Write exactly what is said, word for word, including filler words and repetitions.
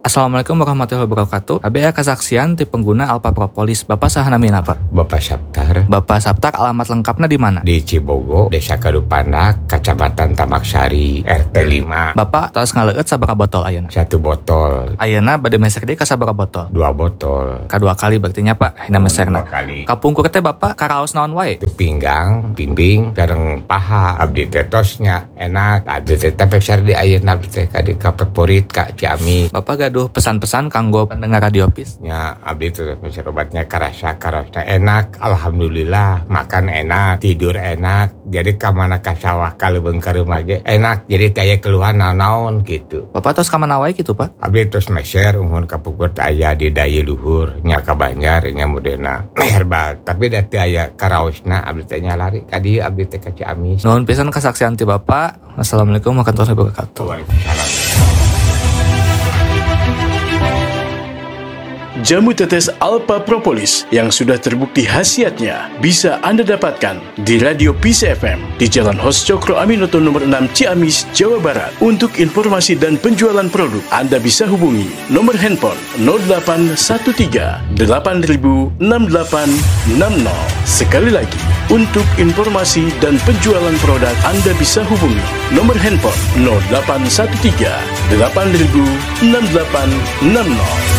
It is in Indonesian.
Assalamualaikum warahmatullahi wabarakatuh. Abi aya kasaksian ti pengguna Alpha Propolis. Bapak saha namina, Pak? Bapak Saptar. Bapak Saptar, alamat lengkapnya di mana? Di Cibogo, Desa Kadupanak, Kecamatan Tamaksari, R T lima. Bapak tos ngaleut sabaraha botol ayeuna? Satu botol. Ayeuna bade mesek deui ka sabaraha botol? Dua botol. Kadua kali berarti nya, Pak. Hina mesekna. Dua kali. Kapungkur teh Bapak karaos naon wae? Itu pinggang, bimbing, sareng paha. Abdi teh tosnya enak. Abdi teh tepesar di ayeuna abdi teh ka di kapeporit ka Ciamis. Bapak gaduh pesan-pesan kanggo pendengar Radio Pis? Ya, abdi teh pesan obatnya karasa karasa enak. Alhamdulillah, makan enak, tidur enak. Jadi ka mana ka sawah ka leubeung ka rumah ge enak. Jadi teh aya keluhan naon-naon gitu. Bapak tos ka mana wae kitu, Pak? Abdi tos meser umur kapungkur teh aya di daya luhur nya ka Banjar nya modena herbal. Tapi da teu aya karaosna abdi teh nya lari ka dieu abdi teh ka Ciamis. Nuhun pisan kasaksian ti Bapak. Wassalamualaikum warahmatullahi wabarakatuh. Waalaikumsalam. Jamu tetes Alpha Propolis yang sudah terbukti khasiatnya bisa Anda dapatkan di Radio Peace F M di Jalan Hos Cokro Aminoto nomor enam Ciamis, Jawa Barat. Untuk informasi dan penjualan produk, Anda bisa hubungi nomor handphone nol delapan satu tiga delapan nol enam delapan enam nol. Sekali lagi, untuk informasi dan penjualan produk, Anda bisa hubungi nomor handphone nol delapan satu tiga delapan nol enam delapan enam nol.